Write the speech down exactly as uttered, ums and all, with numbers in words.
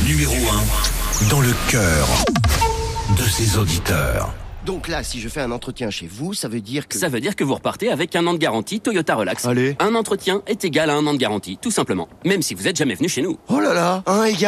Numéro un dans le cœur de ses auditeurs. Donc là, si je fais un entretien chez vous, ça veut dire que... Ça veut dire que vous repartez avec un an de garantie Toyota Relax. Allez. Un entretien est égal à un an de garantie, tout simplement. Même si vous êtes jamais venu chez nous. Oh là là, un égale